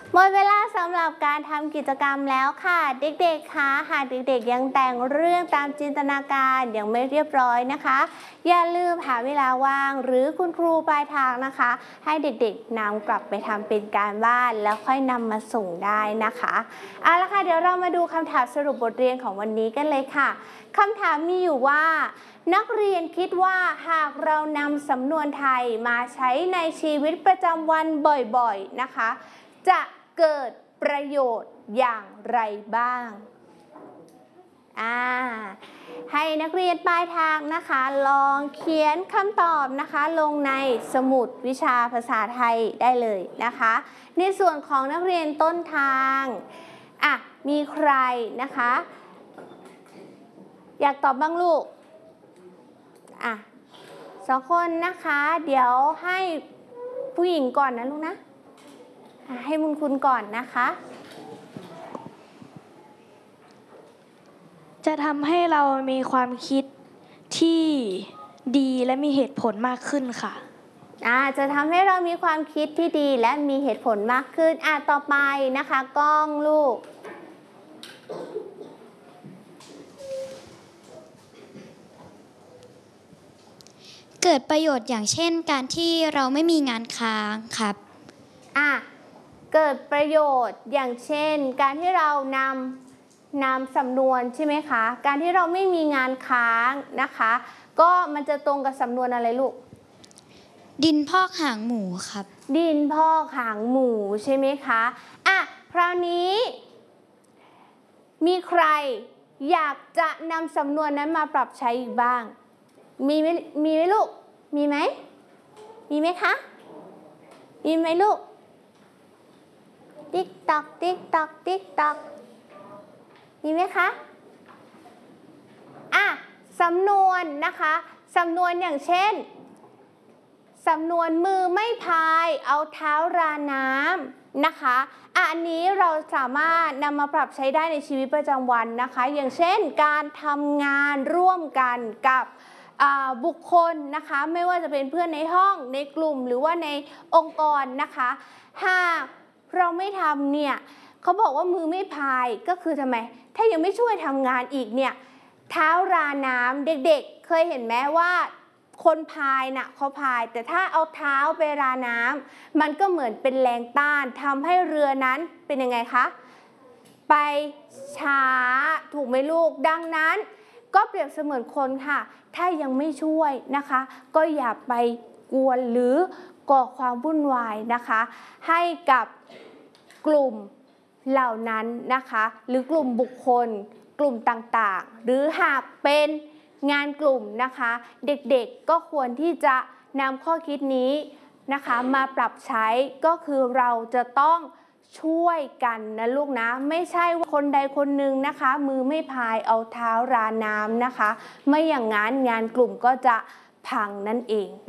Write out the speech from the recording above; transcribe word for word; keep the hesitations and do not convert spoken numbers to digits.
หมดเวลาสำหรับการทำกิจกรรมแล้วค่ะเด็กๆคะหากเด็กๆยังแต่งเรื่องตามจินตนาการยังไม่เรียบร้อยนะคะอย่าลืมหาเวลาว่างหรือคุณครูปลายทางนะคะให้เด็กๆนำกลับไปทำเป็นการบ้านแล้วค่อยนำมาส่งได้นะคะเอาละค่ะเดี๋ยวเรามาดูคำถามสรุปบทเรียนของวันนี้กันเลยค่ะคำถามมีอยู่ว่านักเรียนคิดว่าหากเรานำสำนวนไทยมาใช้ในชีวิตประจำวันบ่อยๆนะคะจะเกิดประโยชน์อย่างไรบ้างอ่าให้นักเรียนปลายทางนะคะลองเขียนคำตอบนะคะลงในสมุดวิชาภาษาไทยได้เลยนะคะในส่วนของนักเรียนต้นทางอ่ะมีใครนะคะอยากตอบบ้างลูกอ่ะสองคนนะคะเดี๋ยวให้ผู้หญิงก่อนนะลูกนะให้มุนคุณก่อนนะคะจะทำให้เรามีความคิดที่ดีและมีเหตุผลมากขึ้นค่ะอ่าจะทำให้เรามีความคิดที่ดีและมีเหตุผลมากขึ้นอ่าต่อไปนะคะกล้องลูกเกิดประโยชน์อย่างเช่นการที่เราไม่มีงานค้างครับอ่ะเกิดประโยชน์อย่างเช่นการที่เรานำนำสำนวนใช่ไหมคะการที่เราไม่มีงานค้างนะคะก็มันจะตรงกับสำนวนอะไรลูกดินพอกหางหมูครับดินพอกหางหมูใช่ไหมคะอ่ะคราวนี้มีใครอยากจะนำสำนวนนั้นมาปรับใช้อีกบ้างมีไหมมีไหมลูกมีไหมมีไหมคะมีไหมลูกติ๊กตอกติ๊กตอกติ๊กตอกมีไหมคะอ่ะสำนวนนะคะสำนวนอย่างเช่นสำนวนมือไม่พายเอาเท้าราน้ำนะคะอ่ะอันนี้เราสามารถนำมาปรับใช้ได้ในชีวิตประจำวันนะคะอย่างเช่นการทำงานร่วมกันกับบุคคลนะคะไม่ว่าจะเป็นเพื่อนในห้องในกลุ่มหรือว่าในองค์กรนะคะหากเราไม่ทำเนี่ยเขาบอกว่ามือไม่พายก็คือทำไมถ้ายังไม่ช่วยทำงานอีกเนี่ยเท้าราน้ำเด็กๆเคยเห็นไหมว่าคนพายน่ะเขาพายแต่ถ้าเอาเท้าไปราน้ำมันก็เหมือนเป็นแรงต้านทำให้เรือนั้นเป็นยังไงคะไปช้าถูกไหมลูกดังนั้นก็เปรียบเสมือนคนค่ะถ้ายังไม่ช่วยนะคะก็อย่าไปกวนหรือก่อความวุ่นวายนะคะให้กับกลุ่มเหล่านั้นนะคะหรือกลุ่มบุคคลกลุ่มต่างๆหรือหากเป็นงานกลุ่มนะคะเด็กๆก็ควรที่จะนำข้อคิดนี้นะคะมาปรับใช้ก็คือเราจะต้องช่วยกันนะลูกนะไม่ใช่ว่าคนใดคนหนึ่งนะคะมือไม่พายเอาเท้าราน้ำนะคะไม่อย่างนั้นงานกลุ่มก็จะพังนั่นเอง